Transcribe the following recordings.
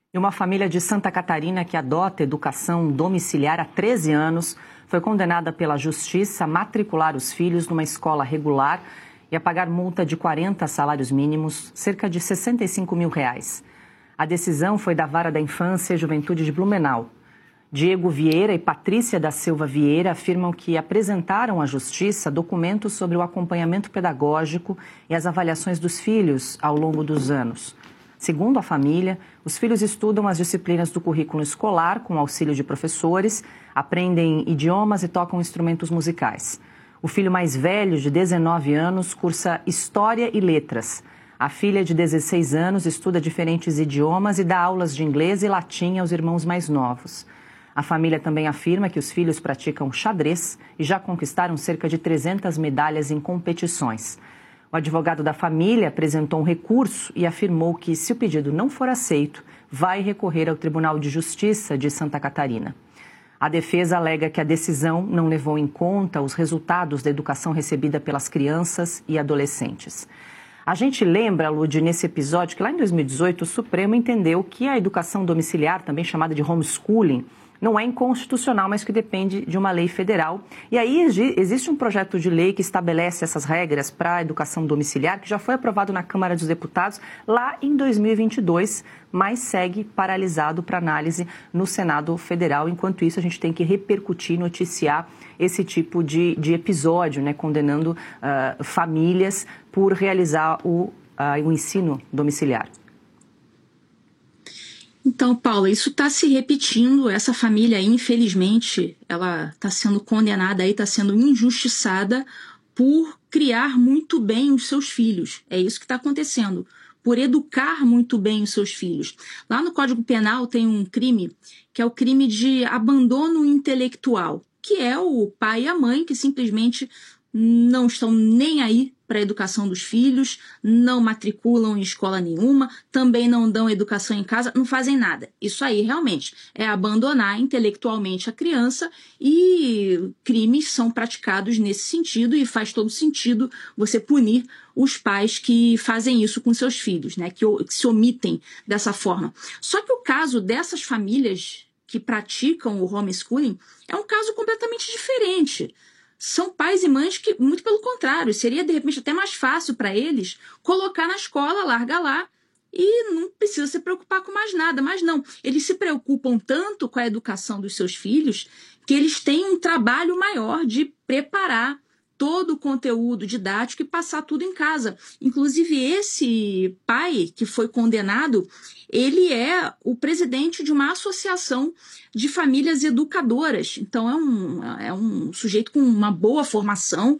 E uma família de Santa Catarina que adota educação domiciliar há 13 anos foi condenada pela Justiça a matricular os filhos numa escola regular e a pagar multa de 40 salários mínimos, cerca de R$65 mil. A decisão foi da Vara da Infância e Juventude de Blumenau. Diego Vieira e Patrícia da Silva Vieira afirmam que apresentaram à Justiça documentos sobre o acompanhamento pedagógico e as avaliações dos filhos ao longo dos anos. Segundo a família, os filhos estudam as disciplinas do currículo escolar com auxílio de professores, aprendem idiomas e tocam instrumentos musicais. O filho mais velho, de 19 anos, cursa História e Letras. A filha, de 16 anos, estuda diferentes idiomas e dá aulas de inglês e latim aos irmãos mais novos. A família também afirma que os filhos praticam xadrez e já conquistaram cerca de 300 medalhas em competições. O advogado da família apresentou um recurso e afirmou que, se o pedido não for aceito, vai recorrer ao Tribunal de Justiça de Santa Catarina. A defesa alega que a decisão não levou em conta os resultados da educação recebida pelas crianças e adolescentes. A gente lembra, Lud, nesse episódio, que lá em 2018 o Supremo entendeu que a educação domiciliar, também chamada de homeschooling, não é inconstitucional, mas que depende de uma lei federal. E aí existe um projeto de lei que estabelece essas regras para a educação domiciliar, que já foi aprovado na Câmara dos Deputados lá em 2022, mas segue paralisado para análise no Senado Federal. Enquanto isso, a gente tem que repercutir, noticiar esse tipo de episódio, né, condenando famílias por realizar o ensino domiciliar. Então, Paula, isso está se repetindo. Essa família, infelizmente, ela está sendo condenada, está sendo injustiçada por criar muito bem os seus filhos. É isso que está acontecendo, por educar muito bem os seus filhos. Lá no Código Penal tem um crime, que é o crime de abandono intelectual, que é o pai e a mãe que simplesmente não estão nem aí para a educação dos filhos, não matriculam em escola nenhuma, também não dão educação em casa, não fazem nada. Isso aí realmente é abandonar intelectualmente a criança, e crimes são praticados nesse sentido, e faz todo sentido você punir os pais que fazem isso com seus filhos, né, que se omitem dessa forma. Só que o caso dessas famílias que praticam o homeschooling é um caso completamente diferente. São pais e mães que, muito pelo contrário, seria de repente até mais fácil para eles colocar na escola, larga lá, e não precisa se preocupar com mais nada. Mas não, eles se preocupam tanto com a educação dos seus filhos que eles têm um trabalho maior de preparar todo o conteúdo didático e passar tudo em casa. Inclusive, esse pai que foi condenado, ele é o presidente de uma associação de famílias educadoras. Então, é um sujeito com uma boa formação.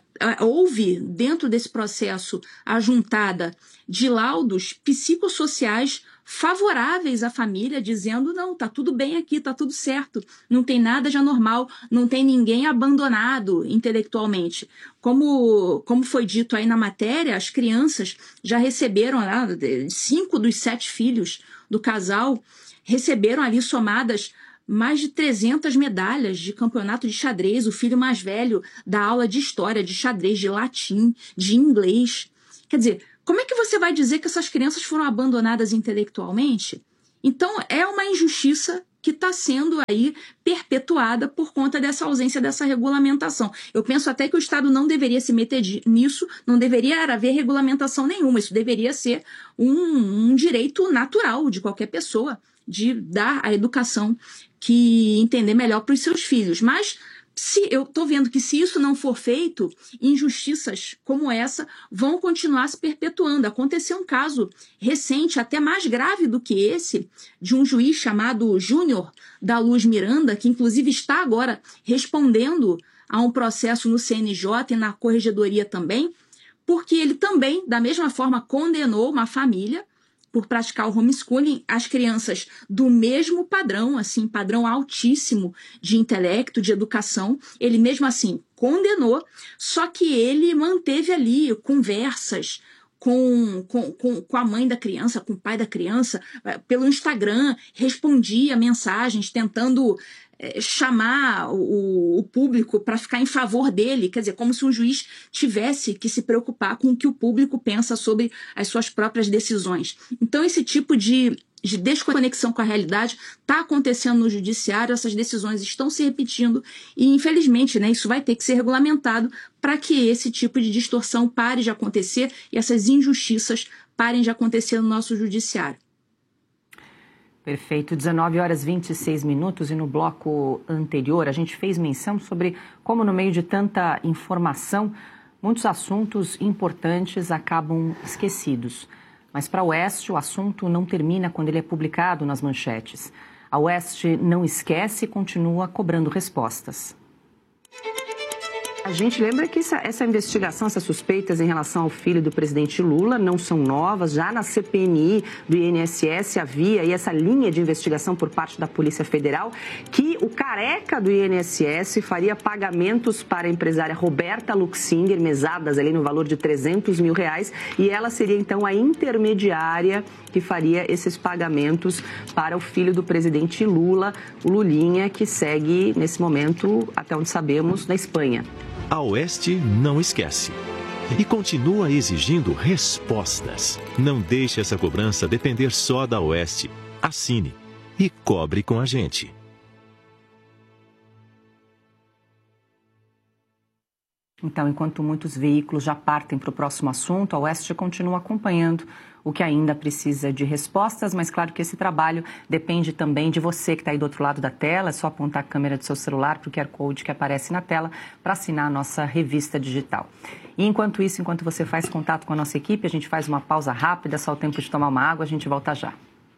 Houve, dentro desse processo, a juntada de laudos psicossociais favoráveis à família, dizendo, não, tá tudo bem aqui, tá tudo certo, não tem nada de anormal, não tem ninguém abandonado intelectualmente. Como foi dito aí na matéria, as crianças já receberam, 5 dos 7 filhos do casal, receberam ali somadas mais de 300 medalhas de campeonato de xadrez. O filho mais velho dá aula de história, de xadrez, de latim, de inglês. Quer dizer, como é que você vai dizer que essas crianças foram abandonadas intelectualmente? Então, é uma injustiça que está sendo aí perpetuada por conta dessa ausência dessa regulamentação. Eu penso até que o Estado não deveria se meter nisso, não deveria haver regulamentação nenhuma. Isso deveria ser um direito natural de qualquer pessoa, de dar a educação que entender melhor para os seus filhos. Mas eu estou vendo que, se isso não for feito, injustiças como essa vão continuar se perpetuando. Aconteceu um caso recente, até mais grave do que esse, de um juiz chamado Júnior da Luz Miranda, que inclusive está agora respondendo a um processo no CNJ e na Corregedoria também, porque ele também, da mesma forma, condenou uma família por praticar o homeschooling, as crianças do mesmo padrão, assim, padrão altíssimo de intelecto, de educação. Ele mesmo assim condenou, só que ele manteve ali conversas com a mãe da criança, com o pai da criança, pelo Instagram, respondia mensagens tentando chamar o público para ficar em favor dele, quer dizer, como se um juiz tivesse que se preocupar com o que o público pensa sobre as suas próprias decisões. Então, esse tipo de de desconexão com a realidade está acontecendo no judiciário, essas decisões estão se repetindo e, infelizmente, né, isso vai ter que ser regulamentado para que esse tipo de distorção pare de acontecer e essas injustiças parem de acontecer no nosso judiciário. Perfeito, 19h26 e no bloco anterior a gente fez menção sobre como no meio de tanta informação, muitos assuntos importantes acabam esquecidos. Mas para a Oeste, o assunto não termina quando ele é publicado nas manchetes. A Oeste não esquece e continua cobrando respostas. A gente lembra que essa investigação, essas suspeitas em relação ao filho do presidente Lula não são novas. Já na CPMI do INSS havia aí essa linha de investigação por parte da Polícia Federal que o careca do INSS faria pagamentos para a empresária Roberta Luxinger, mesadas ali no valor de R$300 mil, e ela seria então a intermediária que faria esses pagamentos para o filho do presidente Lula, o Lulinha, que segue nesse momento, até onde sabemos, na Espanha. A Oeste não esquece e continua exigindo respostas. Não deixe essa cobrança depender só da Oeste. Assine e cobre com a gente. Então, enquanto muitos veículos já partem para o próximo assunto, a Oeste continua acompanhando o que ainda precisa de respostas, mas claro que esse trabalho depende também de você que está aí do outro lado da tela. É só apontar a câmera do seu celular para o QR Code que aparece na tela para assinar a nossa revista digital. E enquanto isso, enquanto você faz contato com a nossa equipe, a gente faz uma pausa rápida, só o tempo de tomar uma água, a gente volta já.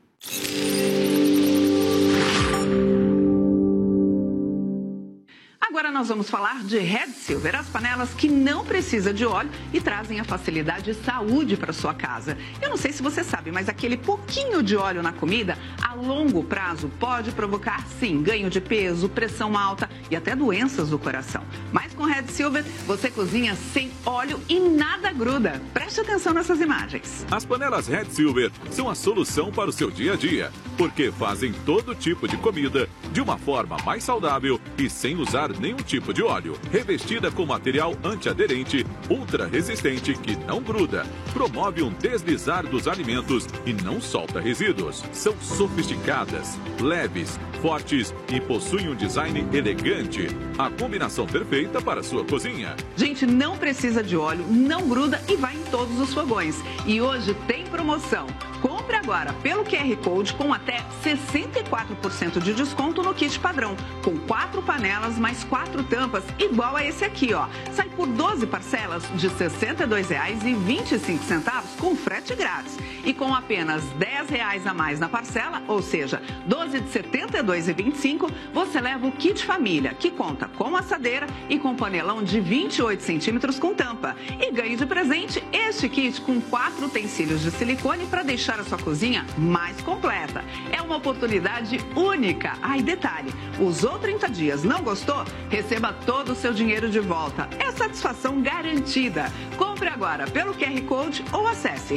Agora nós vamos falar de Red Silver, as panelas que não precisam de óleo e trazem a facilidade e saúde para sua casa. Eu não sei se você sabe, mas aquele pouquinho de óleo na comida, a longo prazo, pode provocar, sim, ganho de peso, pressão alta e até doenças do coração. Mas com Red Silver, você cozinha sem óleo e nada gruda. Preste atenção nessas imagens. As panelas Red Silver são a solução para o seu dia a dia, porque fazem todo tipo de comida de uma forma mais saudável e sem usar nenhum tipo de óleo. Revestida com material antiaderente, ultra resistente que não gruda, promove um deslizar dos alimentos e não solta resíduos. São sofisticadas, leves, fortes e possuem um design elegante. A combinação perfeita para a sua cozinha. Gente, não precisa de óleo, não gruda e vai em todos os fogões. E hoje tem promoção. Compre agora pelo QR Code com até 64% de desconto no kit padrão, com 4 panelas mais 4 tampas, igual a esse aqui, ó. Sai por 12 parcelas de R$ 62,25 com frete grátis. E com apenas R$ 10 a mais na parcela, ou seja, 12 de R$ 72,25, você leva o kit família, que conta com assadeira e com panelão de 28 centímetros com tampa. E ganhe de presente este kit com 4 utensílios de silicone para deixar a sua cozinha mais completa. É uma oportunidade única. E detalhe, usou 30 dias, não gostou? Receba todo o seu dinheiro de volta. É satisfação garantida. Compre agora pelo QR Code ou acesse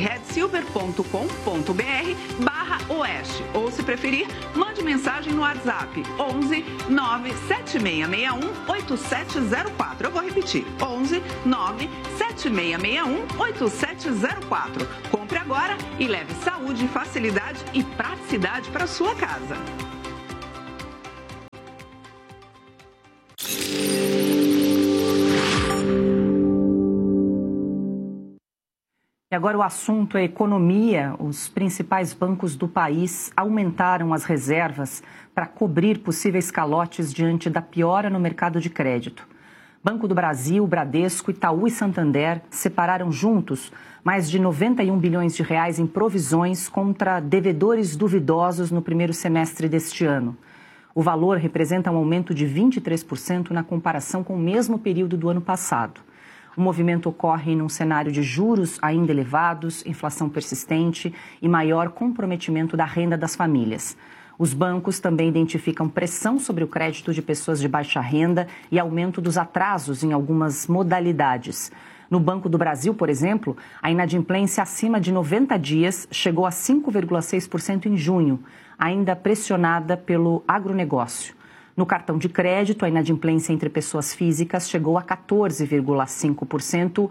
redsilver.com.br/oeste. Ou, se preferir, mande mensagem no WhatsApp 11 97661 8704. Eu vou repetir, 11 97661 8704. Compre agora e leve saúde, facilidade e praticidade para sua casa. E agora o assunto é economia. Os principais bancos do país aumentaram as reservas para cobrir possíveis calotes diante da piora no mercado de crédito. Banco do Brasil, Bradesco, Itaú e Santander separaram juntos mais de 91 bilhões de reais em provisões contra devedores duvidosos no primeiro semestre deste ano. O valor representa um aumento de 23% na comparação com o mesmo período do ano passado. O movimento ocorre num cenário de juros ainda elevados, inflação persistente e maior comprometimento da renda das famílias. Os bancos também identificam pressão sobre o crédito de pessoas de baixa renda e aumento dos atrasos em algumas modalidades. No Banco do Brasil, por exemplo, a inadimplência acima de 90 dias chegou a 5,6% em junho, ainda pressionada pelo agronegócio. No cartão de crédito, a inadimplência entre pessoas físicas chegou a 14,5%,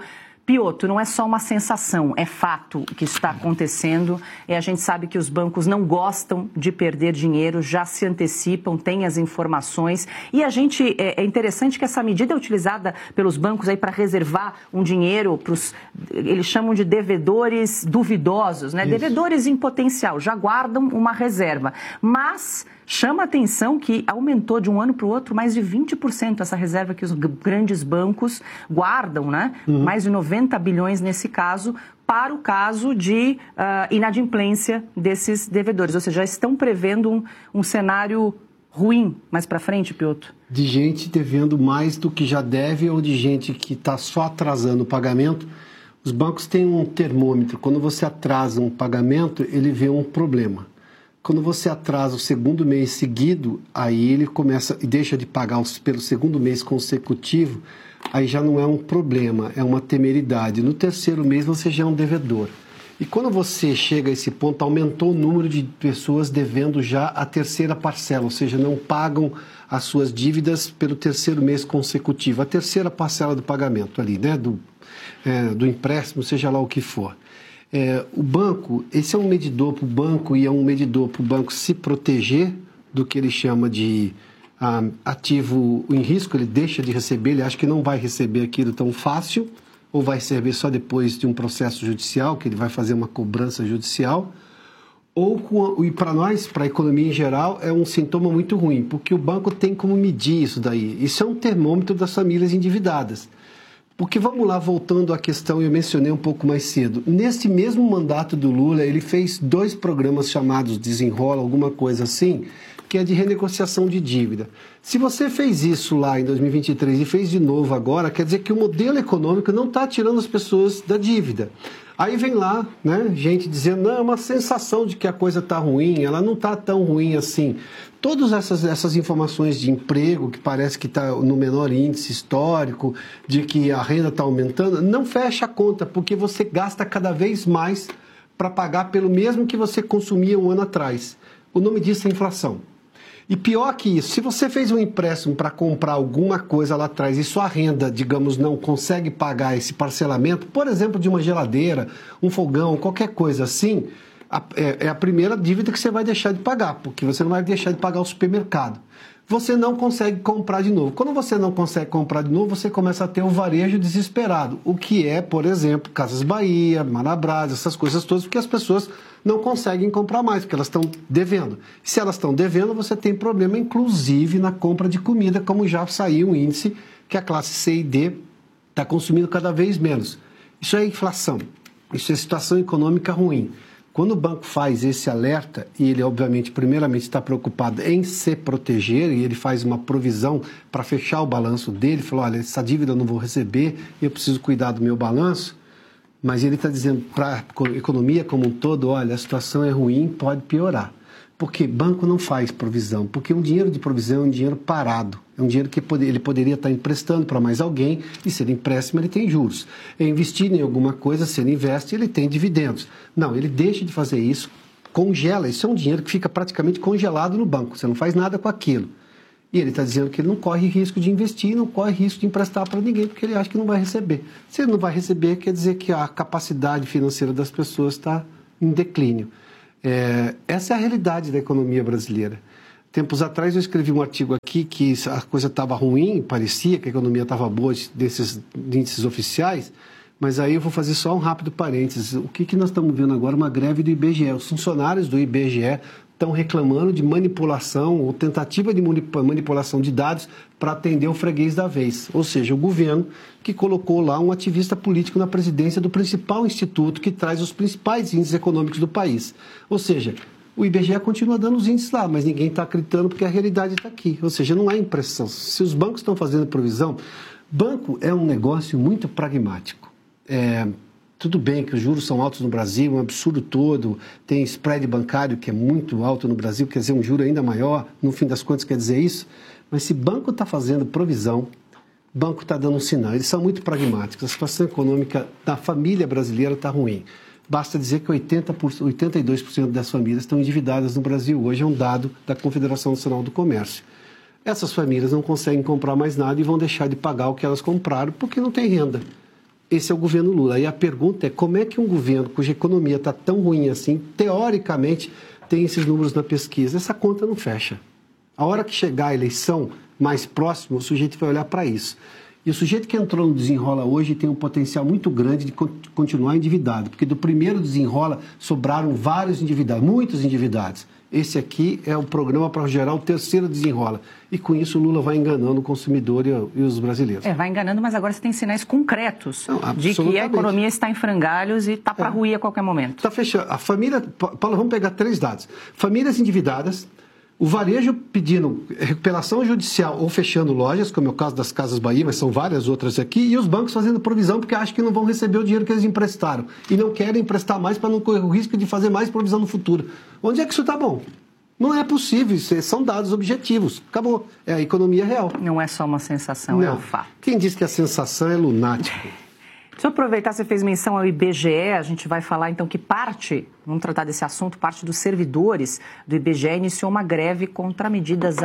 Piotr, não é só uma sensação, é fato que isso está acontecendo. A gente sabe que os bancos não gostam de perder dinheiro, já se antecipam, têm as informações. E é interessante que essa medida é utilizada pelos bancos para reservar um dinheiro para os, eles chamam de devedores duvidosos, né? Isso. Devedores em potencial, já guardam uma reserva. Mas chama a atenção que aumentou de um ano para o outro mais de 20% essa reserva que os grandes bancos guardam, né? Mais de 90 bilhões nesse caso, para o caso de inadimplência desses devedores. Ou seja, já estão prevendo um cenário ruim mais para frente, Piotr? De gente devendo mais do que já deve ou de gente que está só atrasando o pagamento. Os bancos têm um termômetro. Quando você atrasa um pagamento, ele vê um problema. Quando você atrasa o segundo mês seguido, aí ele começa e deixa de pagar pelo segundo mês consecutivo, aí já não é um problema, é uma temeridade. No terceiro mês você já é um devedor. E quando você chega a esse ponto, aumentou o número de pessoas devendo já a terceira parcela, ou seja, não pagam as suas dívidas pelo terceiro mês consecutivo, a terceira parcela do pagamento ali, né, do empréstimo, seja lá o que for. O banco, esse é um medidor para o banco e é um medidor para o banco se proteger do que ele chama de ativo em risco. Ele deixa de receber, ele acha que não vai receber aquilo tão fácil, ou vai receber só depois de um processo judicial, que ele vai fazer uma cobrança judicial, e para nós, para a economia em geral, é um sintoma muito ruim, porque o banco tem como medir isso daí. Isso é um termômetro das famílias endividadas. Porque vamos lá, voltando à questão, eu mencionei um pouco mais cedo. Nesse mesmo mandato do Lula, ele fez 2 programas chamados Desenrola, alguma coisa assim, que é de renegociação de dívida. Se você fez isso lá em 2023 e fez de novo agora, quer dizer que o modelo econômico não está tirando as pessoas da dívida. Aí vem lá, né, gente dizendo, não, é uma sensação de que a coisa está ruim, ela não está tão ruim assim. Todas essas informações de emprego, que parece que está no menor índice histórico, de que a renda está aumentando, não fecha a conta, porque você gasta cada vez mais para pagar pelo mesmo que você consumia um ano atrás. O nome disso é inflação. E pior que isso, se você fez um empréstimo para comprar alguma coisa lá atrás e sua renda, digamos, não consegue pagar esse parcelamento, por exemplo, de uma geladeira, um fogão, qualquer coisa assim, é a primeira dívida que você vai deixar de pagar, porque você não vai deixar de pagar o supermercado. Você não consegue comprar de novo. Quando você não consegue comprar de novo, você começa a ter um varejo desesperado, o que é, por exemplo, Casas Bahia, Marabras, essas coisas todas, porque as pessoas não conseguem comprar mais, porque elas estão devendo. Se elas estão devendo, você tem problema, inclusive, na compra de comida, como já saiu um índice que a classe C e D está consumindo cada vez menos. Isso é inflação, isso é situação econômica ruim. Quando o banco faz esse alerta, e ele, obviamente, primeiramente está preocupado em se proteger, e ele faz uma provisão para fechar o balanço dele, falou, olha, essa dívida eu não vou receber, eu preciso cuidar do meu balanço, mas ele está dizendo para a economia como um todo, olha, a situação é ruim, pode piorar. Porque banco não faz provisão, porque um dinheiro de provisão é um dinheiro parado, é um dinheiro que ele poderia estar emprestando para mais alguém, e se ele empréstimo, ele tem juros. É investir em alguma coisa, se ele investe, ele tem dividendos. Não, ele deixa de fazer isso, congela, isso é um dinheiro que fica praticamente congelado no banco, você não faz nada com aquilo. E ele está dizendo que ele não corre risco de investir, não corre risco de emprestar para ninguém, porque ele acha que não vai receber. Se ele não vai receber, quer dizer que a capacidade financeira das pessoas está em declínio. Essa é a realidade da economia brasileira. Tempos atrás eu escrevi um artigo aqui que a coisa estava ruim, parecia que a economia estava boa desses índices oficiais, mas aí eu vou fazer só um rápido parênteses. O que nós estamos vendo agora? Uma greve do IBGE. Os funcionários do IBGE estão reclamando de manipulação ou tentativa de manipulação de dados para atender o freguês da vez, ou seja, o governo que colocou lá um ativista político na presidência do principal instituto que traz os principais índices econômicos do país. Ou seja, o IBGE continua dando os índices lá, mas ninguém está acreditando porque a realidade está aqui. Ou seja, não há impressão. Se os bancos estão fazendo provisão, banco é um negócio muito pragmático. Tudo bem que os juros são altos no Brasil, um absurdo todo, tem spread bancário que é muito alto no Brasil, quer dizer, um juro ainda maior, no fim das contas quer dizer isso, mas se banco está fazendo provisão, banco está dando um sinal, eles são muito pragmáticos, a situação econômica da família brasileira está ruim. Basta dizer que 82% das famílias estão endividadas no Brasil, hoje é um dado da Confederação Nacional do Comércio. Essas famílias não conseguem comprar mais nada e vão deixar de pagar o que elas compraram porque não tem renda. esse é o governo Lula. E a pergunta é como é que um governo cuja economia está tão ruim assim, teoricamente, tem esses números na pesquisa? Essa conta não fecha. A hora que chegar a eleição mais próxima, o sujeito vai olhar para isso. E o sujeito que entrou no Desenrola hoje tem um potencial muito grande de continuar endividado, porque do primeiro Desenrola sobraram vários endividados, muitos endividados. Esse aqui é o programa para gerar o terceiro Desenrola. E com isso o Lula vai enganando o consumidor e os brasileiros. Vai enganando, mas agora você tem sinais concretos de que a economia está em frangalhos e está para ruir a qualquer momento. Está fechando. A família... Paulo, vamos pegar 3 dados. Famílias endividadas, o varejo pedindo recuperação judicial ou fechando lojas, como é o caso das Casas Bahia, mas são várias outras aqui, e os bancos fazendo provisão porque acham que não vão receber o dinheiro que eles emprestaram e não querem emprestar mais para não correr o risco de fazer mais provisão no futuro. Onde é que isso está bom? Não é possível, são dados objetivos. Acabou. É a economia real. Não é só uma sensação, não. É um fato. Quem diz que a sensação é lunático? Deixa eu aproveitar, você fez menção ao IBGE, a gente vai falar então que vamos tratar desse assunto, parte dos servidores do IBGE iniciou uma greve contra medidas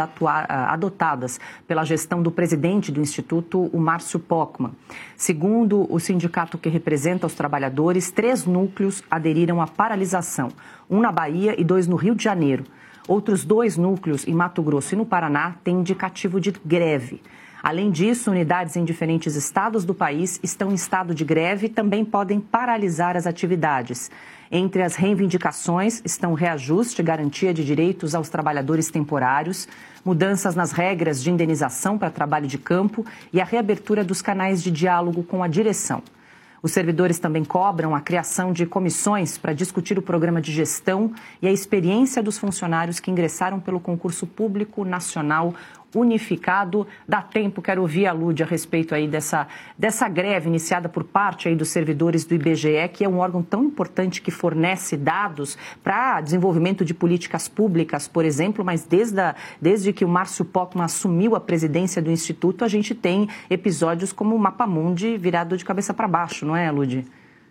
adotadas pela gestão do presidente do Instituto, o Márcio Pokmann. Segundo o sindicato que representa os trabalhadores, 3 núcleos aderiram à paralisação, um na Bahia e 2 no Rio de Janeiro. Outros 2 núcleos em Mato Grosso e no Paraná têm indicativo de greve. Além disso, unidades em diferentes estados do país estão em estado de greve e também podem paralisar as atividades. Entre as reivindicações estão reajuste e garantia de direitos aos trabalhadores temporários, mudanças nas regras de indenização para trabalho de campo e a reabertura dos canais de diálogo com a direção. Os servidores também cobram a criação de comissões para discutir o programa de gestão e a experiência dos funcionários que ingressaram pelo concurso público nacional unificado. Dá tempo, quero ouvir a Lúdia a respeito aí dessa greve iniciada por parte aí dos servidores do IBGE, que é um órgão tão importante que fornece dados para desenvolvimento de políticas públicas, por exemplo, mas desde que o Márcio Pokmann assumiu a presidência do Instituto, a gente tem episódios como o Mapamundi virado de cabeça para baixo, não é, Lúdia?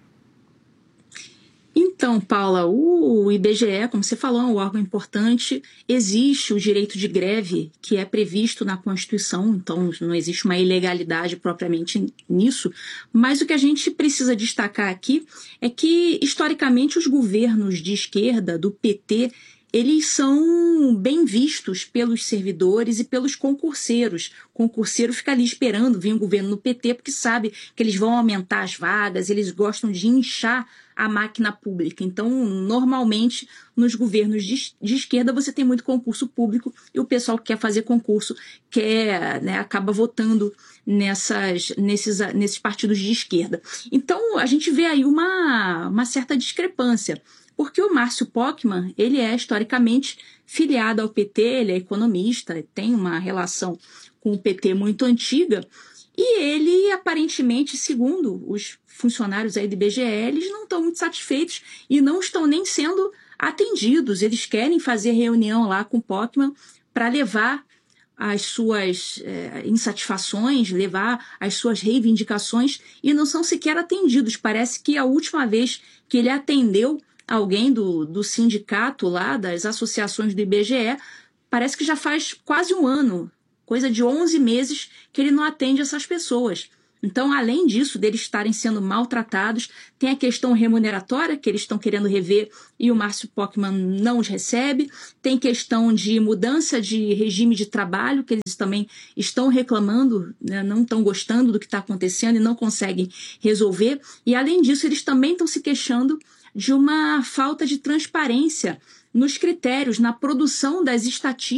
Então, Paula, o IBGE, como você falou, é um órgão importante. Existe o direito de greve, que é previsto na Constituição, então não existe uma ilegalidade propriamente nisso. Mas o que a gente precisa destacar aqui é que, historicamente, os governos de esquerda, do PT, eles são bem vistos pelos servidores e pelos concurseiros. O concurseiro fica ali esperando vir um governo no PT porque sabe que eles vão aumentar as vagas, eles gostam de inchar a máquina pública. Então, normalmente, nos governos de esquerda, você tem muito concurso público e o pessoal que quer fazer concurso acaba votando nesses partidos de esquerda. Então, a gente vê aí uma certa discrepância, porque o Márcio Pokmann, ele é historicamente filiado ao PT, ele é economista, tem uma relação com o PT muito antiga, e ele, aparentemente, segundo os funcionários aí do IBGE, eles não estão muito satisfeitos e não estão nem sendo atendidos. Eles querem fazer reunião lá com o Pokmann para levar as suas insatisfações, levar as suas reivindicações e não são sequer atendidos. Parece que a última vez que ele atendeu alguém do sindicato lá, das associações do IBGE, parece que já faz quase um ano, coisa de 11 meses que ele não atende essas pessoas. Então, além disso, deles estarem sendo maltratados, tem a questão remuneratória, que eles estão querendo rever e o Márcio Pokmann não os recebe. Tem questão de mudança de regime de trabalho, que eles também estão reclamando, né, não estão gostando do que está acontecendo e não conseguem resolver. E, além disso, eles também estão se queixando de uma falta de transparência nos critérios, na produção das estatísticas